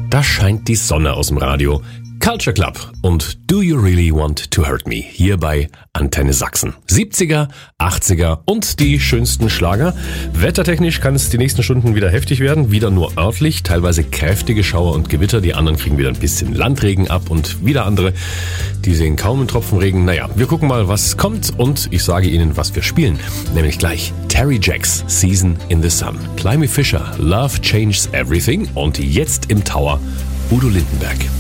da scheint die Sonne aus dem Radio. Culture Club und Do You Really Want to Hurt Me hier bei Antenne Sachsen. 70er, 80er und die schönsten Schlager. Wettertechnisch kann es die nächsten Stunden wieder heftig werden, wieder nur örtlich, teilweise kräftige Schauer und Gewitter. Die anderen kriegen wieder ein bisschen Landregen ab und wieder andere, die sehen kaum einen Tropfen Regen. Naja, wir gucken mal, was kommt und ich sage Ihnen, was wir spielen. Nämlich gleich Terry Jacks, Season in the Sun. Climby Fisher, Love Changes Everything und jetzt im Tower Udo Lindenberg.